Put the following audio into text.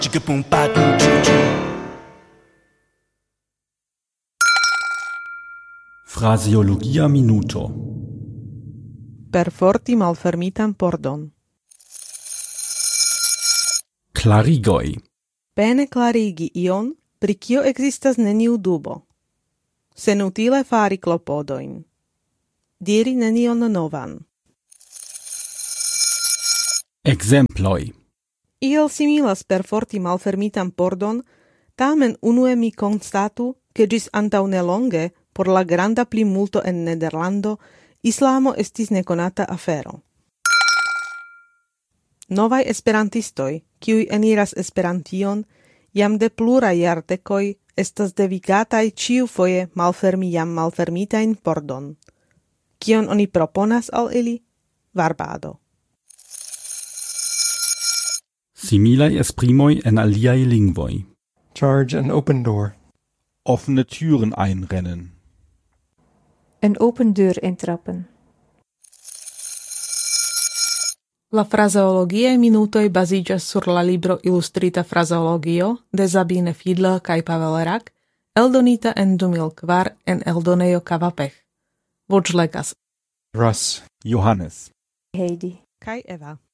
Fraseologia minuto. Perforti malfermitan pordon. Klarigoj. Pene klarigi ion, pri kio ekzistas neniu dubo. Senutile fari klopodojn. Diri nenion novan. Ekzemploj. Iel similas perforti malfermitan pordon, tamen unue mi konstatu, ke ĝis antaŭ nelonge, por la granda plimulto en Nederlando, islamo estis nekonata afero. Novaj esperantistoj, kiuj eniras Esperantion, jam de pluraj jardekoj estas devigataj ĉiufoje malfermi jam malfermitajn pordon. Kion oni proponas al ili? Varbado. Similaj esprimoj en aliaj lingvoj. Charge an open door. Offene Türen einrennen. Een open deur intrappen. La fraseologiae minutoj baziĝas sur la libro Ilustrita fraseologio de Sabine Fiedler kaj Pavel Rak, eldonita en 2004 en eldonejo Kavapech. Voĉlegas Russ, Johannes. Heidi. kaj Eva.